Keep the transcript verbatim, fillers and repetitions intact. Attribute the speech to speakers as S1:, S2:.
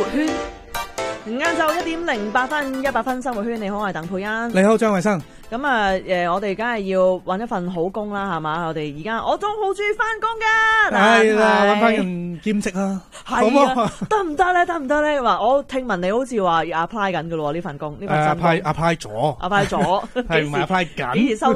S1: 活圈，晏晝一點零八分，一百分生活圈，你好，我係鄧佩欣。
S2: 你好，張偉生。
S1: 咁啊，誒，我哋梗係要揾一份好工啦，係嘛？我哋而家我都好中意翻工噶，
S2: 係啦，揾翻份兼職啦，好
S1: 係啊，得唔得咧？得唔得咧？話我聽聞你好似話要 apply 緊噶咯，呢份工呢份新工
S2: apply apply 咗
S1: ，apply 咗，
S2: 係唔係 apply 緊？
S1: 幾時收